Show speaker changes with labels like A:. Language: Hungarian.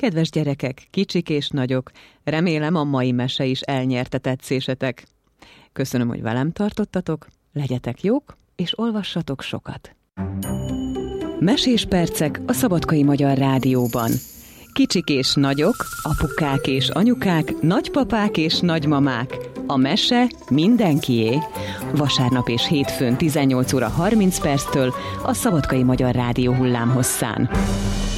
A: Kedves gyerekek, kicsik és nagyok, remélem a mai mese is elnyerte tetszésetek. Köszönöm, hogy velem tartottatok, legyetek jók, és olvassatok sokat. Mesés percek a Szabadkai Magyar Rádióban. Kicsik és nagyok, apukák és anyukák, nagypapák és nagymamák. A mese mindenkié. Vasárnap és hétfőn 18 óra 30 perctől a Szabadkai Magyar Rádió hullámhosszán.